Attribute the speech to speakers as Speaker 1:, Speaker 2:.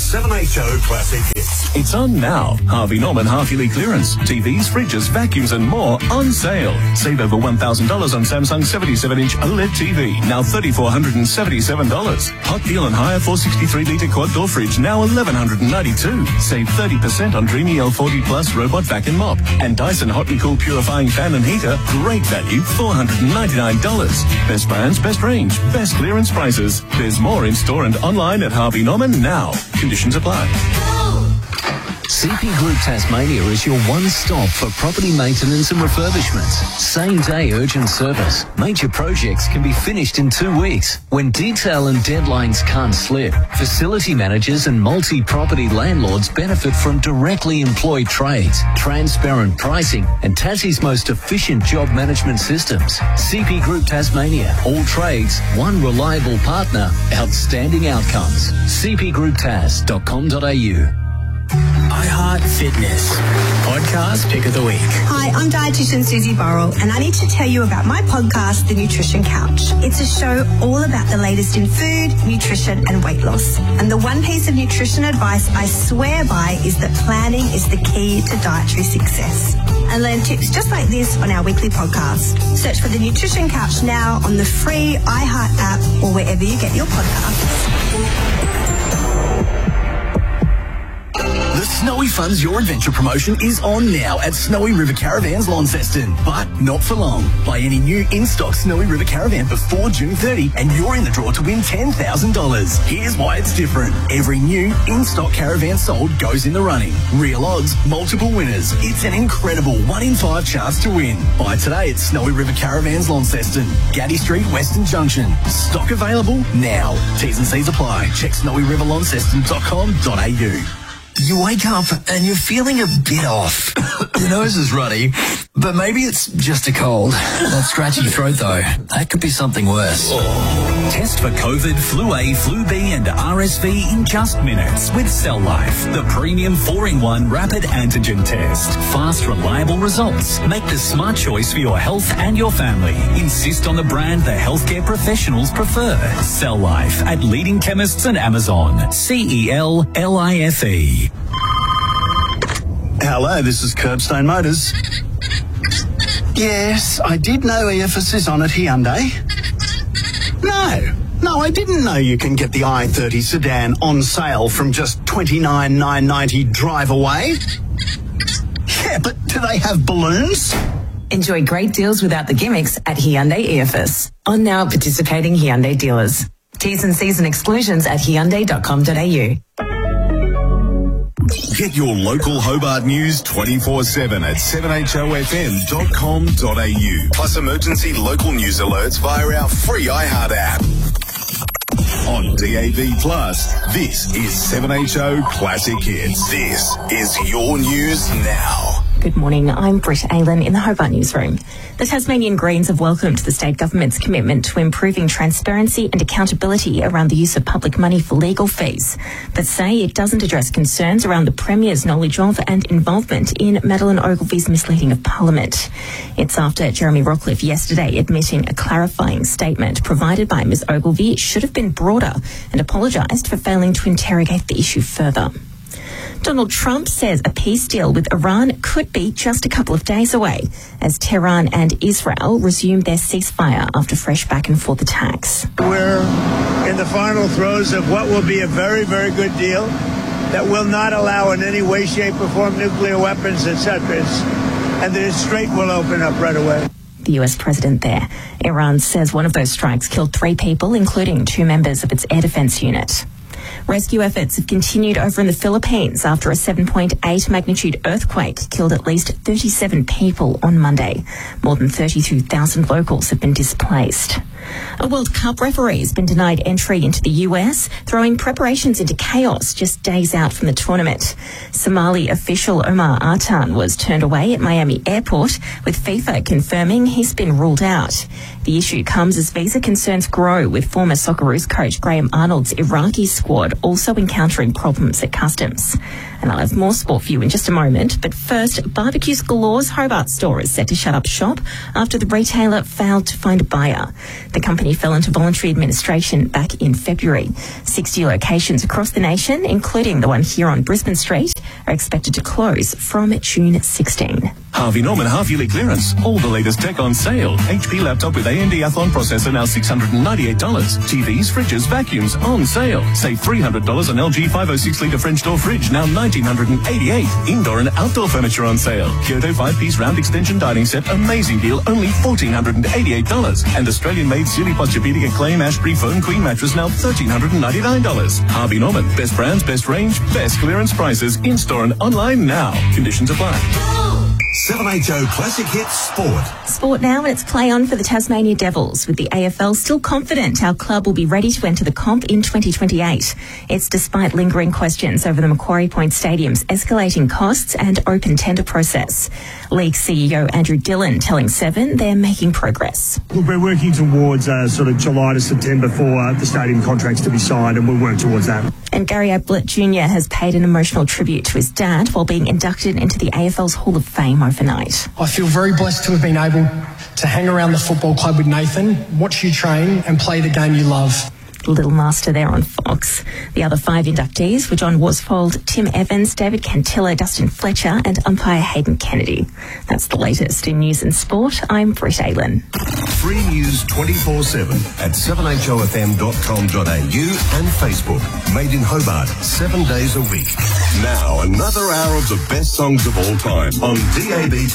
Speaker 1: 7HO Classic Hits.
Speaker 2: It's on now. Harvey Norman half-yearly clearance. TVs, fridges, vacuums and more on sale. Save over $1,000 on Samsung 77-inch OLED TV, now $3,477. Hot deal on hire 463-litre quad-door fridge, now $1,192. Save 30% on Dreamy L40 Plus robot vacuum mop. And Dyson Hot and Cool purifying fan and heater, great value, $499. Best brands, best range, best clearance prices. There's more in store and online at Harvey Norman now. Conditions apply.
Speaker 3: CP Group Tasmania is your one-stop for property maintenance and refurbishments. Same-day urgent service. Major projects can be finished in 2 weeks. When detail and deadlines can't slip, facility managers and multi-property landlords benefit from directly employed trades, transparent pricing and Tassie's most efficient job management systems. CP Group Tasmania. All trades, one reliable partner, outstanding outcomes. cpgrouptas.com.au.
Speaker 4: iHeart Fitness podcast pick of the week.
Speaker 5: Hi, I'm dietitian Susie Burrell, and I need to tell you about my podcast, The Nutrition Couch. It's a show all about the latest in food, nutrition, and weight loss. And the one piece of nutrition advice I swear by is that planning is the key to dietary success. And learn tips just like this on our weekly podcast. Search for The Nutrition Couch now on the free iHeart app or wherever you get your podcasts.
Speaker 4: The Snowy Funds Your Adventure promotion is on now at Snowy River Caravans Launceston, but not for long. Buy any new in-stock Snowy River Caravan before June 30 and you're in the draw to win $10,000. Here's why it's different. Every new in-stock caravan sold goes in the running. Real odds, multiple winners. It's an incredible 1 in 5 chance to win. Buy today at Snowy River Caravans Launceston, Gaddy Street, Western Junction. Stock available now. T's and C's apply. Check snowyriverlaunceston.com.au.
Speaker 6: You wake up and you're feeling a bit off. Your nose is runny, but maybe it's just a cold. That scratchy throat, though, that could be something worse.
Speaker 7: Test for COVID, Flu A, Flu B and RSV in just minutes with Cell Life, the premium 4-in-1 rapid antigen test. Fast, reliable results. Make the smart choice for your health and your family. Insist on the brand the healthcare professionals prefer. Cell Life at leading chemists and Amazon. CELLIFE.
Speaker 8: Hello, this is Curbstone Motors. Yes, I did know EFS is on at Hyundai. No, I didn't know you can get the i30 sedan on sale from just $29,990 drive away. Yeah, but do they have balloons?
Speaker 9: Enjoy great deals without the gimmicks at Hyundai EFS. On now participating Hyundai dealers. T's and C's and exclusions at hyundai.com.au.
Speaker 1: Get your local Hobart news 24/7 at 7HOFM.com.au. Plus emergency local news alerts via our free iHeart app. On DAB+, this is 7HO Classic Hits. This is your news now.
Speaker 10: Good morning, I'm Britt Aylan in the Hobart Newsroom. The Tasmanian Greens have welcomed the state government's commitment to improving transparency and accountability around the use of public money for legal fees, but say it doesn't address concerns around the Premier's knowledge of and involvement in Madeleine Ogilvy's misleading of Parliament. It's after Jeremy Rockliff yesterday admitting a clarifying statement provided by Ms Ogilvy should have been broader and apologised for failing to interrogate the issue further. Donald Trump says a peace deal with Iran could be just a couple of days away as Tehran and Israel resume their ceasefire after fresh back and forth attacks.
Speaker 11: We're in the final throes of what will be a very, very good deal that will not allow in any way, shape, or form nuclear weapons, etc. And the strait will open up right away.
Speaker 10: The US president there. Iran says one of those strikes killed 3 people, including 2 members of its air defense unit. Rescue efforts have continued over in the Philippines after a 7.8 magnitude earthquake killed at least 37 people on Monday. More than 32,000 locals have been displaced. A World Cup referee has been denied entry into the US, throwing preparations into chaos just days out from the tournament. Somali official Omar Artan was turned away at Miami Airport, with FIFA confirming he's been ruled out. The issue comes as visa concerns grow, with former Socceroos coach Graham Arnold's Iraqi squad also encountering problems at customs. And I'll have more sport for you in just a moment. But first, Barbecues Galore's Hobart store is set to shut up shop after the retailer failed to find a buyer. The company fell into voluntary administration back in February. 60 locations across the nation, including the one here on Brisbane Street, are expected to close from June 16.
Speaker 2: Harvey Norman half-yearly clearance. All the latest tech on sale. HP laptop with AMD Athlon processor now $698. TVs, fridges, vacuums on sale. Save $300 on LG 506-litre French door fridge, now $1,988. Indoor and outdoor furniture on sale. Kyoto 5-piece round extension dining set, amazing deal, only $1,488. And Australian-made Sealy Posturepedic and Clay Ashbury Foam Queen mattress, now $1,399. Harvey Norman, best brands, best range, best clearance prices, in-store and online now. Conditions apply.
Speaker 1: 7HO Classic Hits Sport.
Speaker 10: Sport now, and it's play on for the Tasmania Devils, with the AFL still confident our club will be ready to enter the comp in 2028. It's despite lingering questions over the Macquarie Point Stadium's escalating costs and open tender process. League CEO Andrew Dillon telling Seven they're making progress.
Speaker 12: Look, we're working towards sort of July to September for the stadium contracts to be signed, and we'll work towards that.
Speaker 10: And Gary Ablett Jr. has paid an emotional tribute to his dad while being inducted into the AFL's Hall of Fame overnight.
Speaker 13: I feel very blessed to have been able to hang around the football club with Nathan, watch you train and play the game you love.
Speaker 10: Little Master there on Fox. The other 5 inductees were John Worsfold, Tim Evans, David Cantillo, Dustin Fletcher and umpire Hayden Kennedy. That's the latest in news and sport. I'm Britt Aylan.
Speaker 1: Free news 24/7 at 7HOFM.com.au and Facebook. Made in Hobart 7 days a week. Now another hour of the best songs of all time on DAB+.